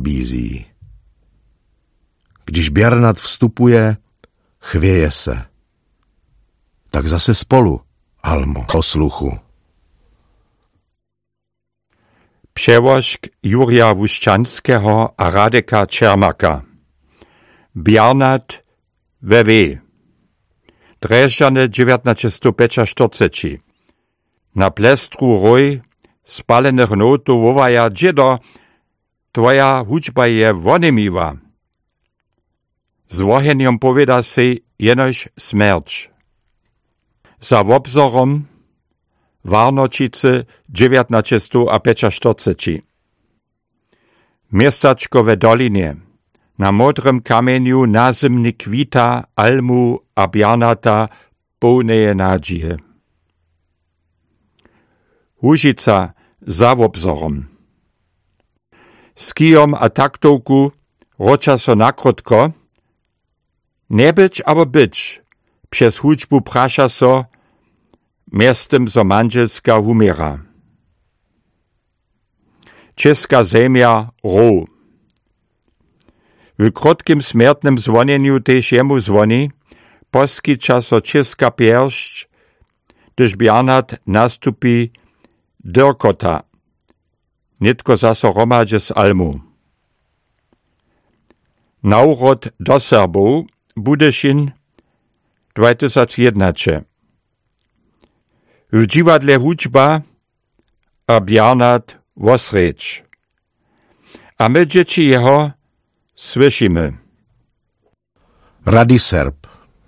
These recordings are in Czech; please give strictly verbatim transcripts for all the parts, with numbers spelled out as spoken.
bízí. Když Běrnat vstupuje, chvěje se. Tak zase spolu, Almo, posluchu. Přełožk Jurija Wuščanského a Radeka Čermaka. Běrnat we weh. Drežane dziewiętnaście czterdzieści. Na plestru roj spalenych notów wowaja dziedo, twoja hudźba je wonimiwa. Z woheniem powieda si jenoś smierć. Za wobzorom Warnocicy dziewiętnaście czterdzieści. Miestaczko we dolinie. Na modrym kamieniu nazymny kwita Almu a Bjarnata pełneje nadzieje. Łužica za wobzorom. Z kijom a taktowku roča so nakrotko, nie być abo być, przez hudźbu prasza so, miestem so manželska humiera. Česka zemja ro. W krótkim smiertnym zwonieniu też jemu zwoni, poskicza so česka pierść, gdyż Bjarnat nastupi dyrkota, nitko zaso romadźe z Almu. Naurod do Serbów, Budyszin, dwa tysiące jedenaście. W dziwadle hudźba, a Bjarnat wosrecz. A my dzieci jeho słyszymy. Rady Serb.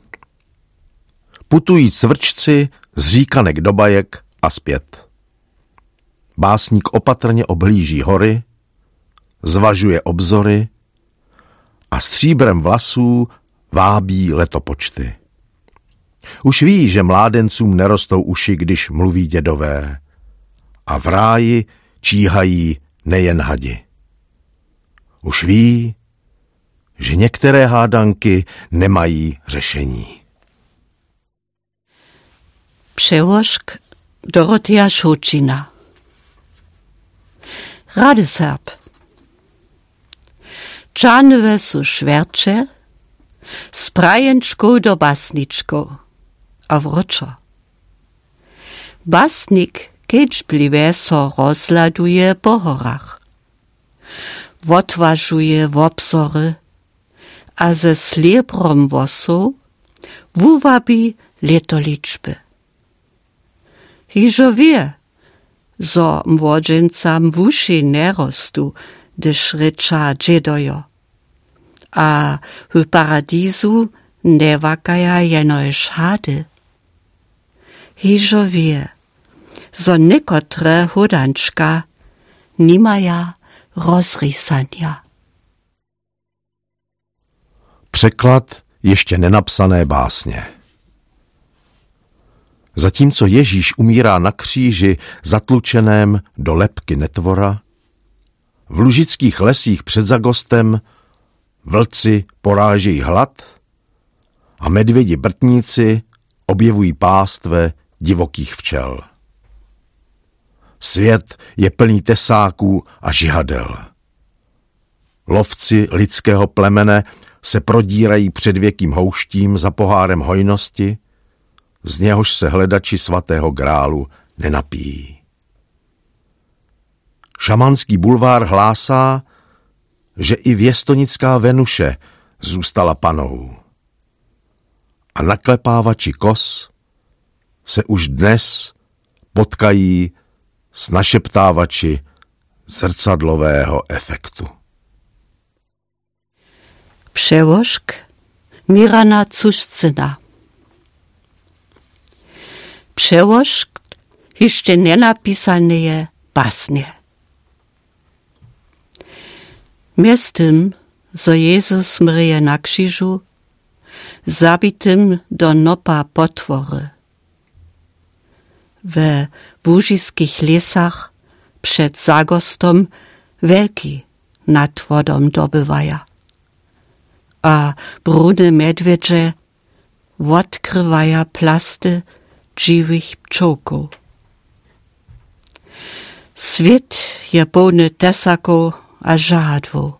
Putují cvrčci z říkanek do bajek a zpět. Básník opatrně oblíží hory, zvažuje obzory a stříbrem vlasů vábí letopočty. Už ví, že mládencům nerostou uši, když mluví dědové, a v ráji číhají nejen hadi. Už ví, že některé hádanky nemají řešení. Přełožk Dorothea Šočina. Rady Serb. Čanove su šverče, s prajenčkou do basničkou, a vročo. Basnik kedžbliwe so rozladuje po horach. Wotwažuje wobzory, a ze sliebrom wosów wuwabi letoliczby. Hižo wie, zo młodźencam wuši nerostu, gdyż rycza dziedojo. A w paradizu ne wakaja jenož hady. Hižo wie, zo nekotre hudančka nimaja rozrysania. Překlad ještě nenapsané básně. Zatímco Ježíš umírá na kříži zatlučeném do lebky netvora, v lužických lesích před Zagostem vlci porážejí hlad a medvědi brtníci objevují pástve divokých včel. Svět je plný tesáků a žihadel. Lovci lidského plemene se prodírají předvěkým houštím za pohárem hojnosti, z něhož se hledači svatého grálu nenapijí. Šamanský bulvár hlásá, že i věstonická Venuše zůstala panou. A naklepávači kos se už dnes potkají s našeptávači zrcadlového efektu. Přełožk Mirana Cušcina. Přełožk ještě nenapisané básně. Miestem, zo Jezus mrije na krzyżu, zabitym do nopa potwory. We łužiskich lesach przed Zagostom wielki nad wodą dobywaja. A brudne medwiedzie odkrywaja plasty dziwych pczołków. Swiat je pełny tesaków a żadwu.